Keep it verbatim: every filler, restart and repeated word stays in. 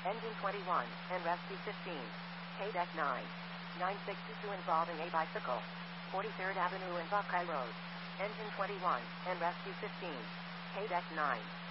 Engine twenty-one, and rescue fifteen. K-Deck nine. nine sixty-two involving a bicycle. forty-third Avenue and Buckeye Road. Engine twenty-one, and rescue fifteen. K-Deck nine.